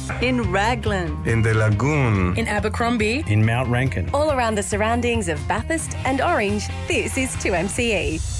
In Raglan. In the Lagoon. In Abercrombie. In Mount Rankin. All around the surroundings of Bathurst and Orange, this is 2MCE.